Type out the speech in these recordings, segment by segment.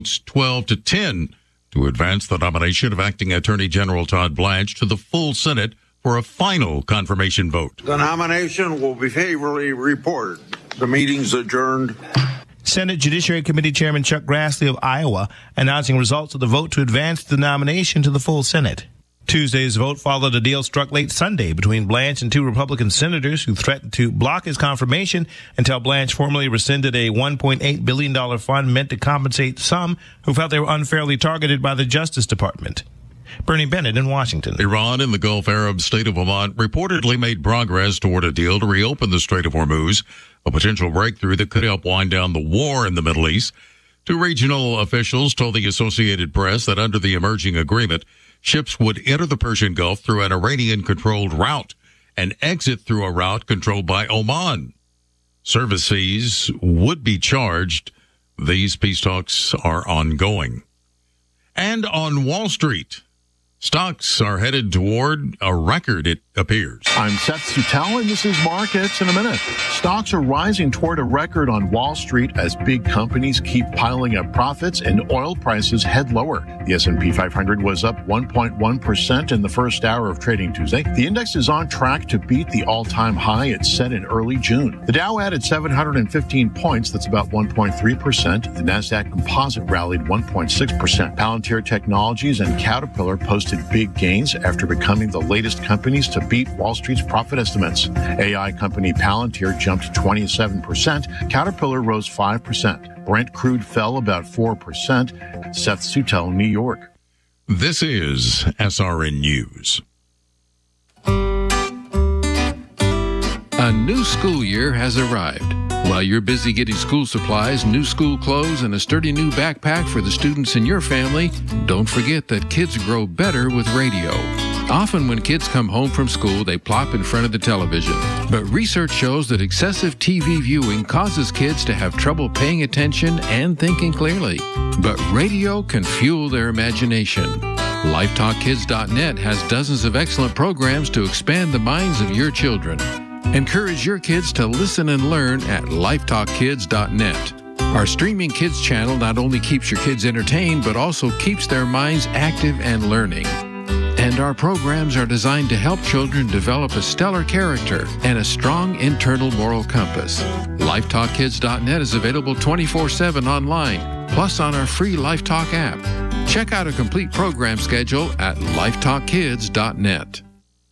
12-10 to advance the nomination of Acting Attorney General Todd Blanche to the full Senate for a final confirmation vote. The nomination will be favorably reported. The meeting's adjourned. Senate Judiciary Committee Chairman Chuck Grassley of Iowa announcing results of the vote to advance the nomination to the full Senate. Tuesday's vote followed a deal struck late Sunday between Blanche and two Republican senators who threatened to block his confirmation until Blanche formally rescinded a $1.8 billion fund meant to compensate some who felt they were unfairly targeted by the Justice Department. Bernie Bennett in Washington. Iran and the Gulf Arab state of Oman reportedly made progress toward a deal to reopen the Strait of Hormuz, a potential breakthrough that could help wind down the war in the Middle East. Two regional officials told the Associated Press that under the emerging agreement, ships would enter the Persian Gulf through an Iranian-controlled route and exit through a route controlled by Oman. Service fees would be charged. These peace talks are ongoing. And on Wall Street, stocks are headed toward a record, it appears. I'm Seth Sutell, and this is Markets in a Minute. Stocks are rising toward a record on Wall Street as big companies keep piling up profits and oil prices head lower. The S&P 500 was up 1.1% in the first hour of trading Tuesday. The index is on track to beat the all-time high it set in early June. The Dow added 715 points, that's about 1.3%. The NASDAQ Composite rallied 1.6%. Palantir Technologies and Caterpillar posted big gains after becoming the latest companies to beat Wall Street's profit estimates. AI company Palantir jumped 27%. Caterpillar rose 5%. Brent crude fell about 4%. Seth Sutell, New York. This is SRN News. A new school year has arrived. While you're busy getting school supplies, new school clothes, and a sturdy new backpack for the students in your family, don't forget that kids grow better with radio. Often when kids come home from school, they plop in front of the television. But research shows that excessive TV viewing causes kids to have trouble paying attention and thinking clearly. But radio can fuel their imagination. LifeTalkKids.net has dozens of excellent programs to expand the minds of your children. Encourage your kids to listen and learn at LifeTalkKids.net. Our streaming kids channel not only keeps your kids entertained, but also keeps their minds active and learning. And our programs are designed to help children develop a stellar character and a strong internal moral compass. LifeTalkKids.net is available 24/7 online, plus on our free LifeTalk app. Check out a complete program schedule at LifeTalkKids.net.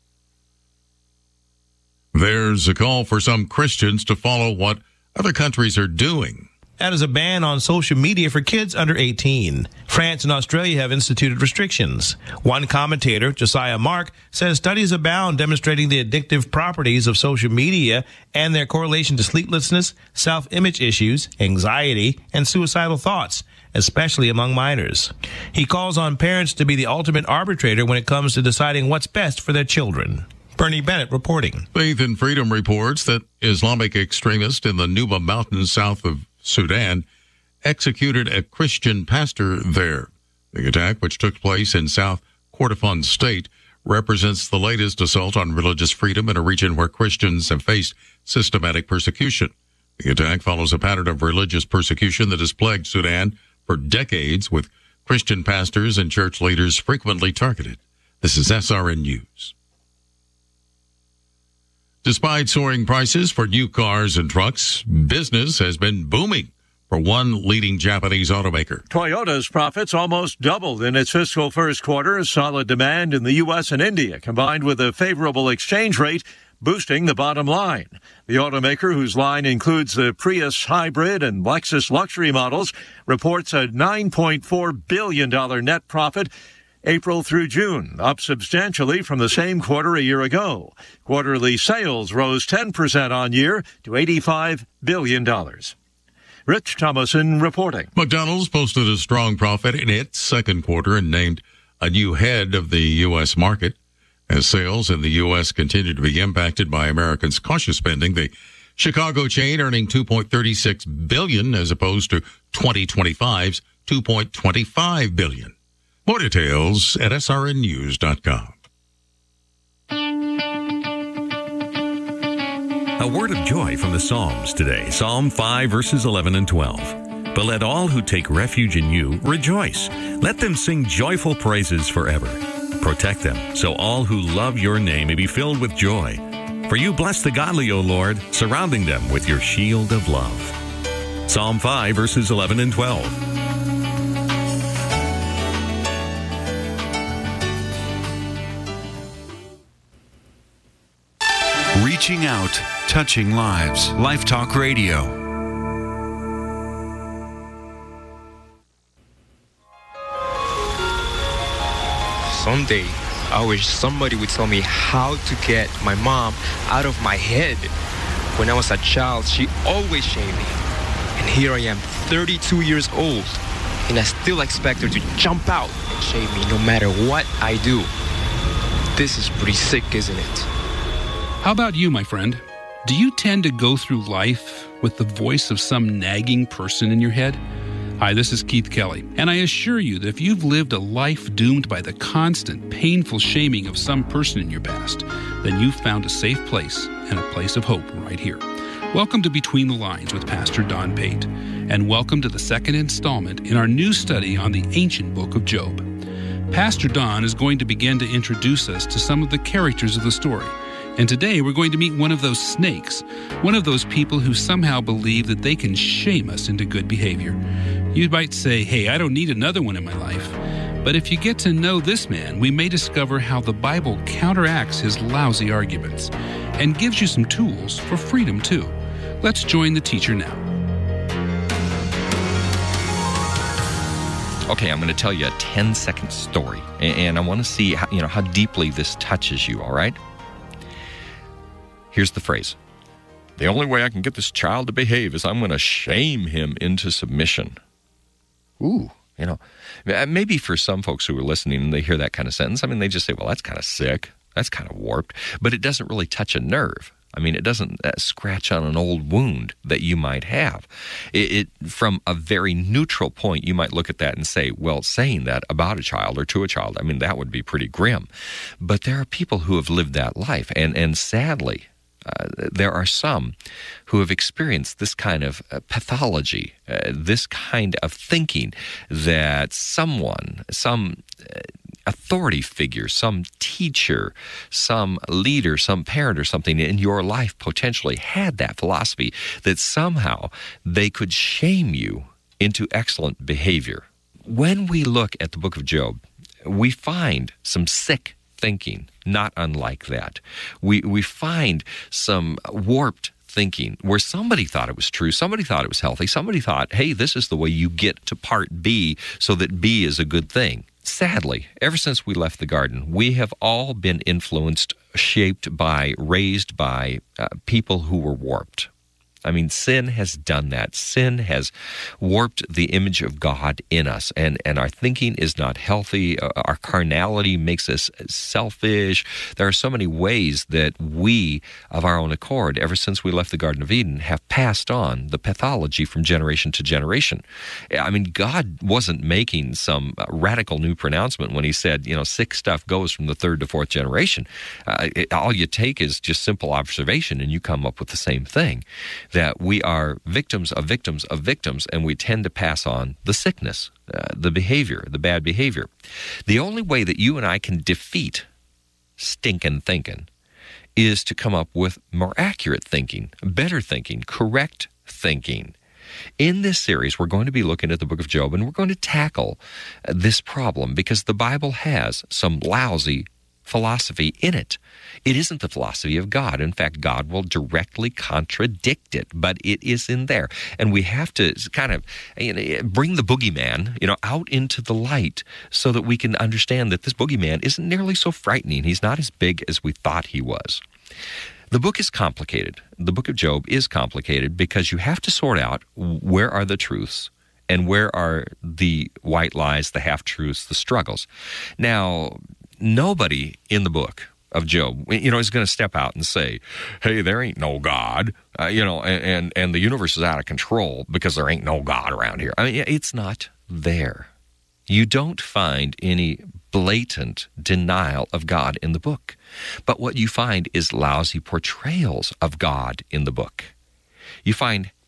There's a call for some Christians to follow what other countries are doing. That is a ban on social media for kids under 18. France and Australia have instituted restrictions. One commentator, Josiah Mark, says studies abound demonstrating the addictive properties of social media and their correlation to sleeplessness, self-image issues, anxiety, and suicidal thoughts, especially among minors. He calls on parents to be the ultimate arbitrator when it comes to deciding what's best for their children. Bernie Bennett reporting. Faith and Freedom reports that Islamic extremists in the Nuba Mountains south of Sudan executed a Christian pastor there. The attack, which took place in South Kordofan State, represents the latest assault on religious freedom in a region where Christians have faced systematic persecution. The attack follows a pattern of religious persecution that has plagued Sudan for decades, with Christian pastors and church leaders frequently targeted. This is SRN News. Despite soaring prices for new cars and trucks, business has been booming for one leading Japanese automaker. Toyota's profits almost doubled in its fiscal first quarter. Solid demand in the U.S. and India, combined with a favorable exchange rate, boosting the bottom line. The automaker, whose line includes the Prius hybrid and Lexus luxury models, reports a $9.4 billion net profit April through June, up substantially from the same quarter a year ago. Quarterly sales rose 10% on year to $85 billion. Rich Thomason reporting. McDonald's posted a strong profit in its second quarter and named a new head of the U.S. market. As sales in the U.S. continue to be impacted by Americans' cautious spending, the Chicago chain earning $2.36 billion as opposed to 2025's $2.25 billion. More details at srnnews.com. A word of joy from the Psalms today. Psalm 5, verses 11 and 12. But let all who take refuge in you rejoice. Let them sing joyful praises forever. Protect them, so all who love your name may be filled with joy. For you bless the godly, O Lord, surrounding them with your shield of love. Psalm 5, verses 11 and 12. Reaching out, touching lives. Life Talk Radio. Someday, I wish somebody would tell me how to get my mom out of my head. When I was a child, she always shamed me. And here I am, 32 years old, and I still expect her to jump out and shame me no matter what I do. This is pretty sick, isn't it? How about you, my friend? Do you tend to go through life with the voice of some nagging person in your head? Hi, this is Keith Kelly, and I assure you that if you've lived a life doomed by the constant, painful shaming of some person in your past, then you've found a safe place and a place of hope right here. Welcome to Between the Lines with Pastor Don Pate, and welcome to the second installment in our new study on the ancient book of Job. Pastor Don is going to begin to introduce us to some of the characters of the story. And today we're going to meet one of those snakes, one of those people who somehow believe that they can shame us into good behavior. You might say, hey, I don't need another one in my life. But if you get to know this man, we may discover how the Bible counteracts his lousy arguments and gives you some tools for freedom too. Let's join the teacher now. Okay, I'm going to tell you a 10-second story, and I want to see how deeply this touches you, all right? Here's the phrase. The only way I can get this child to behave is I'm going to shame him into submission. Ooh, maybe for some folks who are listening and they hear that kind of sentence, they just say, well, that's kind of sick. That's kind of warped. But it doesn't really touch a nerve. It doesn't scratch on an old wound that you might have. It from a very neutral point, you might look at that and say, well, saying that about a child or to a child, that would be pretty grim. But there are people who have lived that life, and sadly, there are some who have experienced this kind of pathology, this kind of thinking that some authority figure, some teacher, some leader, some parent or something in your life potentially had that philosophy that somehow they could shame you into excellent behavior. When we look at the book of Job, we find some sick thinking, not unlike that. We find some warped thinking where somebody thought it was true, somebody thought it was healthy, somebody thought, hey, this is the way you get to part B so that B is a good thing. Sadly, ever since we left the garden, we have all been influenced, shaped by, raised by people who were warped. Sin has done that. Sin has warped the image of God in us, and our thinking is not healthy. Our carnality makes us selfish. There are so many ways that we, of our own accord, ever since we left the Garden of Eden, have passed on the pathology from generation to generation. God wasn't making some radical new pronouncement when he said, sick stuff goes from the third to fourth generation. All you take is just simple observation, and you come up with the same thing. That we are victims of victims of victims, and we tend to pass on the sickness, the behavior, the bad behavior. The only way that you and I can defeat stinking thinking is to come up with more accurate thinking, better thinking, correct thinking. In this series, we're going to be looking at the book of Job, and we're going to tackle this problem because the Bible has some lousy philosophy in it. It isn't the philosophy of God. In fact, God will directly contradict it, but it is in there. And we have to kind of bring the boogeyman, out into the light so that we can understand that this boogeyman isn't nearly so frightening. He's not as big as we thought he was. The book is complicated. The book of Job is complicated because you have to sort out where are the truths and where are the white lies, the half-truths, the struggles. Now, nobody in the book of Job, is going to step out and say, hey, there ain't no God, and the universe is out of control because there ain't no God around here. It's not there. You don't find any blatant denial of God in the book. But what you find is lousy portrayals of God in the book. You find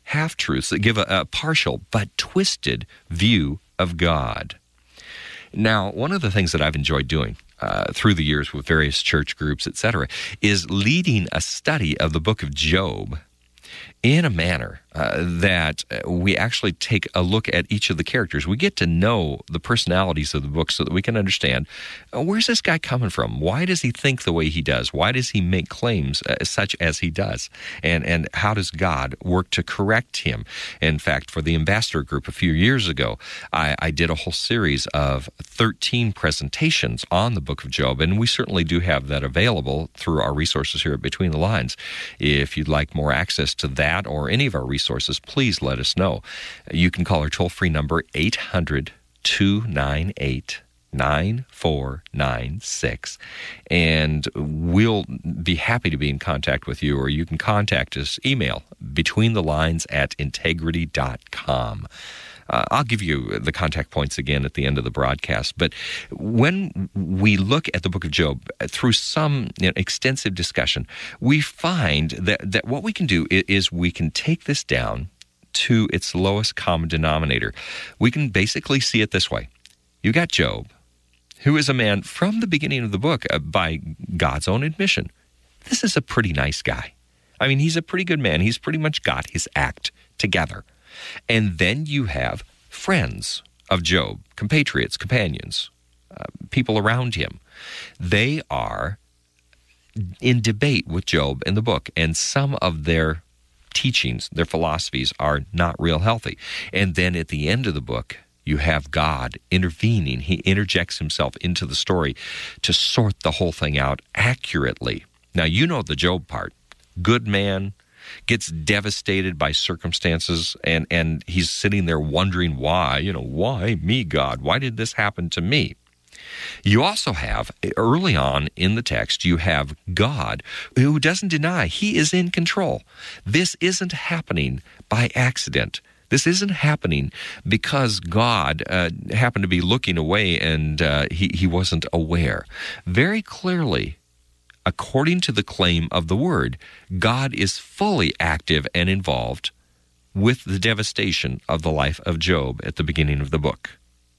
half-truths that give a partial but twisted view of God. Now, one of the things that I've enjoyed doing through the years with various church groups, etc., is leading a study of the book of Job in a manner that we actually take a look at each of the characters. We get to know the personalities of the book so that we can understand, where's this guy coming from? Why does he think the way he does? Why does he make claims such as he does? And how does God work to correct him? In fact, for the Ambassador Group a few years ago, I did a whole series of 13 presentations on the book of Job, and we certainly do have that available through our resources here at Between the Lines. If you'd like more access to that or any of our resources, please let us know. You can call our toll-free number 800-298-9496, and we'll be happy to be in contact with you, or you can contact us, email betweenthelines@integrity.com. I'll give you the contact points again at the end of the broadcast. But when we look at the book of Job through some extensive discussion, we find that what we can do is we can take this down to its lowest common denominator. We can basically see it this way. You got Job, who is a man from the beginning of the book, by God's own admission. This is a pretty nice guy. I mean, he's a pretty good man. He's pretty much got his act together. And then you have friends of Job, compatriots, companions, people around him. They are in debate with Job in the book, and some of their teachings, their philosophies, are not real healthy. And then at the end of the book, you have God intervening. He interjects himself into the story to sort the whole thing out accurately. Now, you know the Job part. Good man, gets devastated by circumstances, and he's sitting there wondering why, why me, God? Why did this happen to me? You also have, early on in the text, you have God who doesn't deny he is in control. This isn't happening by accident. This isn't happening because God happened to be looking away and he wasn't aware. Very clearly, according to the claim of the Word, God is fully active and involved with the devastation of the life of Job at the beginning of the book.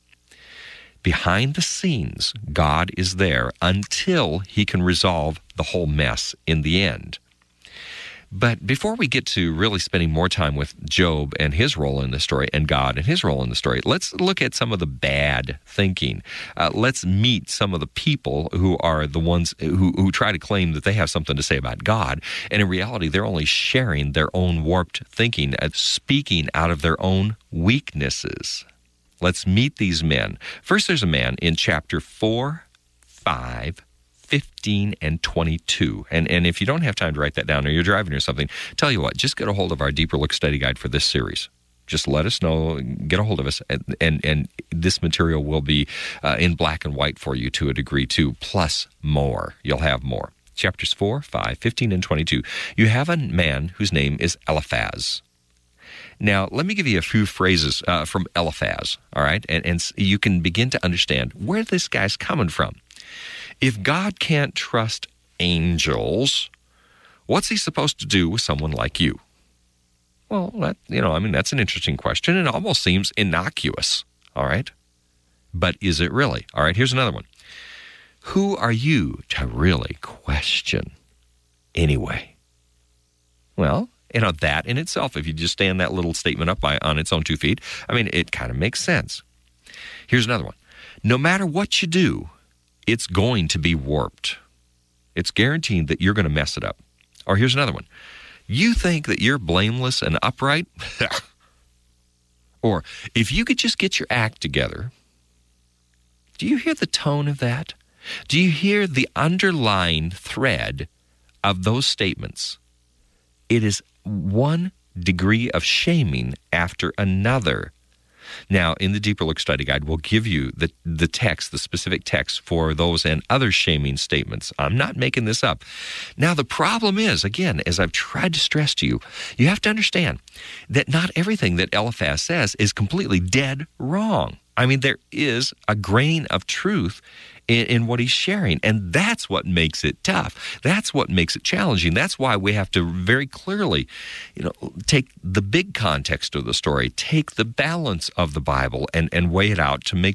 Behind the scenes, God is there until he can resolve the whole mess in the end. But before we get to really spending more time with Job and his role in the story, and God and his role in the story, let's look at some of the bad thinking. Let's meet some of the people who are the ones who try to claim that they have something to say about God, and in reality, they're only sharing their own warped thinking, speaking out of their own weaknesses. Let's meet these men. First, there's a man in chapter 4, 5, 15, and 22. And if you don't have time to write that down, or you're driving or something, tell you what, just get a hold of our Deeper Look Study Guide for this series. Just let us know, get a hold of us, and this material will be in black and white for you to a degree too, plus more. You'll have more. Chapters 4, 5, 15, and 22. You have a man whose name is Eliphaz. Now, let me give you a few phrases from Eliphaz, all right? And you can begin to understand where this guy's coming from. If God can't trust angels, what's he supposed to do with someone like you? Well, that's an interesting question. It almost seems innocuous, all right? But is it really? All right, here's another one. Who are you to really question anyway? Well, that in itself, if you just stand that little statement up on its own 2 feet, it kind of makes sense. Here's another one. No matter what you do, it's going to be warped. It's guaranteed that you're going to mess it up. Or here's another one. You think that you're blameless and upright? Or if you could just get your act together. Do you hear the tone of that? Do you hear the underlying thread of those statements? It is one degree of shaming after another. Now, in the Deeper Look Study Guide, we'll give you the text, the specific text for those and other shaming statements. I'm not making this up. Now, the problem is, again, as I've tried to stress to you, you have to understand that not everything that Eliphaz says is completely dead wrong. There is a grain of truth in what he's sharing. And that's what makes it tough. That's what makes it challenging. That's why we have to very clearly, take the big context of the story, take the balance of the Bible and weigh it out to make